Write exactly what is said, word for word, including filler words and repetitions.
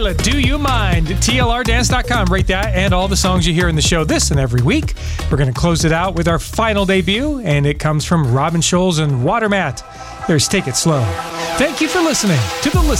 Gorilla, Do You Mind? T L R dance dot com. Rate that and all the songs you hear in the show this and every week. We're going to close it out with our final debut, and it comes from Robin Scholes and Watermat. There's Take It Slow. Thank you for listening to the Listen.